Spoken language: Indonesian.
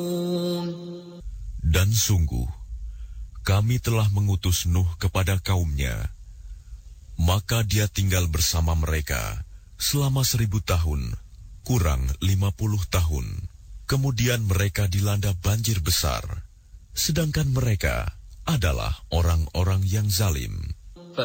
Dan sungguh, kami telah mengutus Nuh kepada kaumnya. Maka dia tinggal bersama mereka selama 1000 tahun, kurang 50 tahun. Kemudian mereka dilanda banjir besar, sedangkan mereka adalah orang-orang yang zalim.